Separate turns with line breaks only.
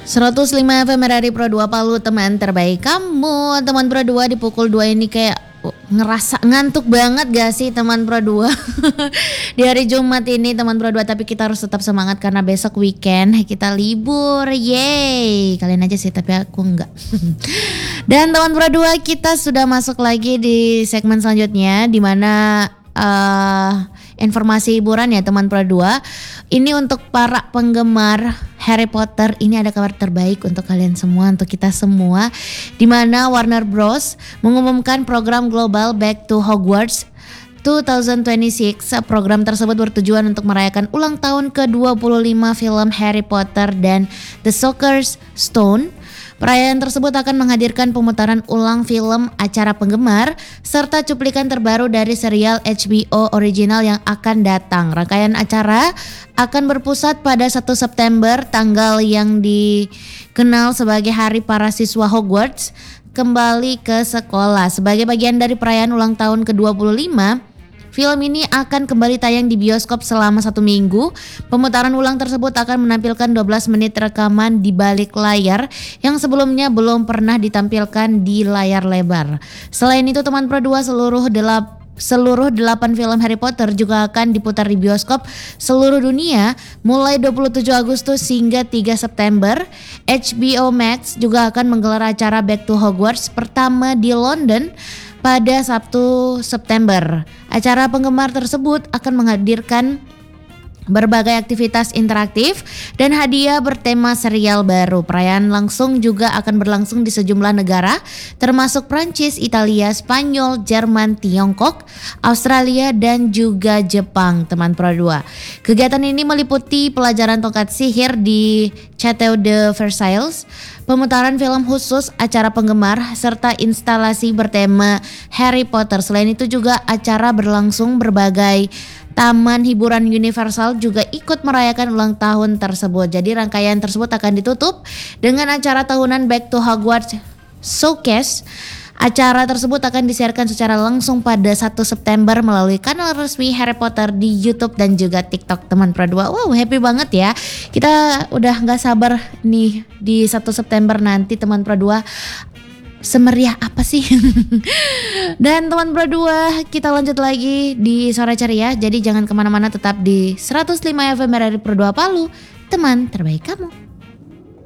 105 FM RRI Pro 2 Palu, teman terbaik kamu. Teman Pro 2 di pukul 2 ini kayak ngerasa ngantuk banget gak sih teman Pro 2? Di hari Jumat ini teman Pro 2, tapi kita harus tetap semangat karena besok weekend kita libur. Yeay, kalian aja sih tapi aku enggak. Dan teman Pro 2, kita sudah masuk lagi di segmen selanjutnya, di mana informasi hiburan ya teman Pro 2. Ini untuk para penggemar Harry Potter, ini ada kabar terbaik untuk kalian semua, untuk kita semua, di mana Warner Bros mengumumkan program global Back to Hogwarts 2026. Program tersebut bertujuan untuk merayakan ulang tahun ke-25 film Harry Potter dan The Sorcerer's Stone. Perayaan tersebut akan menghadirkan pemutaran ulang film, acara penggemar, serta cuplikan terbaru dari serial HBO original yang akan datang. Rangkaian acara akan berpusat pada 1 September, tanggal yang dikenal sebagai Hari Para Siswa Hogwarts kembali ke sekolah. Sebagai bagian dari perayaan ulang tahun ke-25, film ini akan kembali tayang di bioskop selama 1 minggu. Pemutaran ulang tersebut akan menampilkan 12 menit rekaman di balik layar yang sebelumnya belum pernah ditampilkan di layar lebar. Selain itu teman Pro 2, seluruh 8 film Harry Potter juga akan diputar di bioskop seluruh dunia mulai 27 Agustus hingga 3 September. HBO Max juga akan menggelar acara Back to Hogwarts pertama di London pada Sabtu September. Acara penggemar tersebut akan menghadirkan berbagai aktivitas interaktif dan hadiah bertema serial baru. Perayaan langsung juga akan berlangsung di sejumlah negara termasuk Prancis, Italia, Spanyol, Jerman, Tiongkok, Australia dan juga Jepang, teman Pro 2. Kegiatan ini meliputi pelajaran tongkat sihir di Château de Versailles, pemutaran film khusus, acara penggemar, serta instalasi bertema Harry Potter. Selain itu juga acara berlangsung berbagai taman hiburan Universal juga ikut merayakan ulang tahun tersebut. Jadi rangkaian tersebut akan ditutup dengan acara tahunan Back to Hogwarts Showcase. Acara tersebut akan disiarkan secara langsung pada 1 September melalui kanal resmi Harry Potter di YouTube dan juga TikTok, teman Pro 2. Wow, happy banget ya. Kita udah gak sabar nih di 1 September nanti, teman Pro 2. Semeriah apa sih? Dan teman Pro 2, kita lanjut lagi di Sore Ceria. Jadi jangan kemana-mana, tetap di 105 FM RRI Pro 2 Palu, teman terbaik kamu.